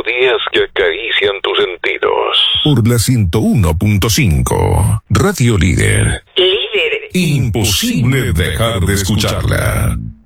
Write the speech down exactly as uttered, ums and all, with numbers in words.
melodías que acarician tus sentidos. Por la ciento uno punto cinco, Radio Líder. Líder. Imposible dejar de escucharla.